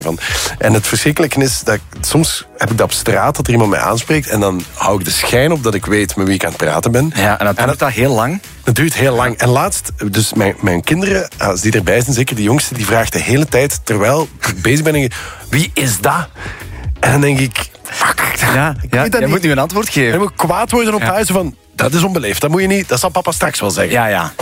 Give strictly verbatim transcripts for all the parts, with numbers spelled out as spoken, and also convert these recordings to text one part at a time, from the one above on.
van. En het verschrikkelijke is dat ik, soms heb ik dat op straat dat er iemand mij aanspreekt en dan hou ik de schijn op dat ik weet met wie ik aan het praten ben. Ja, en dat duurt dat heel lang. Dat duurt heel lang. En laatst, dus mijn, mijn kinderen, als die erbij zijn, zeker de jongste, die vraagt de hele tijd, terwijl ik bezig ben, denk ik, wie is dat? En dan denk ik, fuck, ja, ik ja, weet dat jij niet. moet nu een antwoord geven. En dan moet ik kwaad worden op ja. huis van, dat is onbeleefd, dat moet je niet, dat zal papa straks wel zeggen. Ja, ja.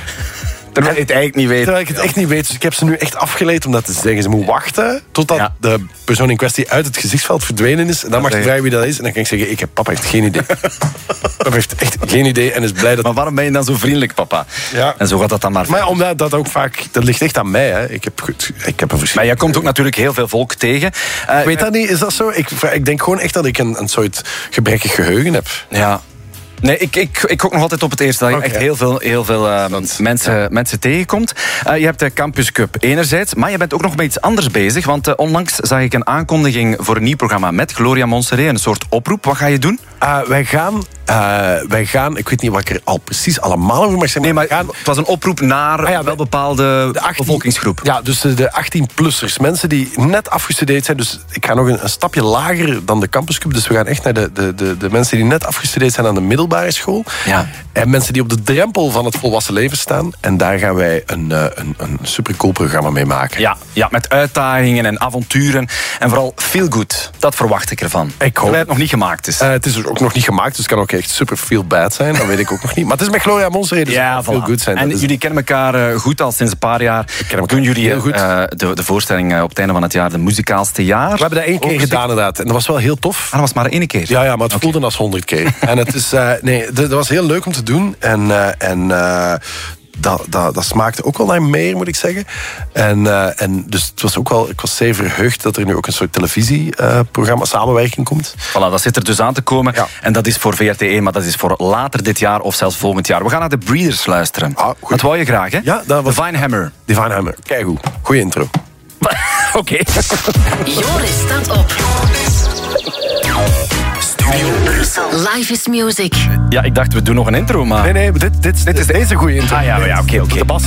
Terwijl je het eigenlijk niet weet. Terwijl ik het echt niet weet. Dus ik heb ze nu echt afgeleid om dat te zeggen. Ze moet wachten totdat ja. de persoon in kwestie uit het gezichtsveld verdwenen is. En dan mag je vragen wie dat is. En dan kan ik zeggen, ik heb, papa heeft geen idee. Papa heeft echt geen idee en is blij dat... Maar waarom ben je dan zo vriendelijk, papa? Ja. En zo gaat dat dan maar. Maar omdat dat ook vaak... Dat ligt echt aan mij. Hè. Ik heb, goed, ik heb een verschil. Maar jij komt ook natuurlijk heel veel volk tegen. Uh, ik weet dat niet, is dat zo? Ik, ik denk gewoon echt dat ik een, een soort gebrekkig geheugen heb. Ja. Nee, ik, ik, ik gok nog altijd op het eerste. Dat je okay. echt heel veel, heel veel uh, mensen, ja. mensen tegenkomt. Uh, je hebt de Campus Cup enerzijds, maar je bent ook nog met iets anders bezig. Want uh, onlangs zag ik een aankondiging voor een nieuw programma met Gloria Montserrat. Een soort oproep. Wat ga je doen? Uh, wij gaan... Uh, wij gaan, ik weet niet wat ik er al precies allemaal over mag zeggen. Nee, maar gaan, het was een oproep naar ah ja, wel bepaalde de achttien, bevolkingsgroep. Ja, dus de achttien-plussers. Mensen die net afgestudeerd zijn. Dus ik ga nog een, een stapje lager dan de Campus Cup. Dus we gaan echt naar de, de, de, de mensen die net afgestudeerd zijn aan de middelbare school. Ja. En mensen die op de drempel van het volwassen leven staan. En daar gaan wij een, een, een supercool programma mee maken. Ja, ja, met uitdagingen en avonturen. En vooral feel good. Dat verwacht ik ervan. Ik hoop. Terwijl het nog niet gemaakt is. Uh, het is ook nog niet gemaakt, dus het kan ook echt super feel bad zijn. Dat weet ik ook nog niet. Maar het is met Gloria Montserrat, dus ja, het kan voilà. feel good zijn. En is... jullie kennen elkaar uh, goed al sinds een paar jaar. Doen jullie heel goed. Uh, de, de voorstelling uh, op het einde van het jaar, de muzikaalste jaar? We hebben dat één keer oh, gedaan inderdaad. En dat was wel heel tof. Ah, dat was maar één keer? Ja, ja maar het okay. voelde als honderd keer. En het is, uh, nee, dat was heel leuk om te doen. En, uh, en uh, dat, dat, dat smaakte ook wel naar meer, moet ik zeggen. En, uh, en dus het was ook wel, ik was zeer verheugd dat er nu ook een soort televisieprogramma uh, samenwerking komt. Voilà, dat zit er dus aan te komen. Ja. En dat is voor V R T één, maar dat is voor later dit jaar of zelfs volgend jaar. We gaan naar de Breeders luisteren. Ah, dat wou je graag, hè? Ja, dat was... Divine Hammer. Divine Hammer. Kijk hoe. Goeie intro. Oké. Okay. Joris staat op. Studio Brussel. Live is music. Ja, ik dacht we doen nog een intro, maar... Nee, nee, dit, dit, dit is deze goede intro. Ah ja, ja oké, oké. De bas.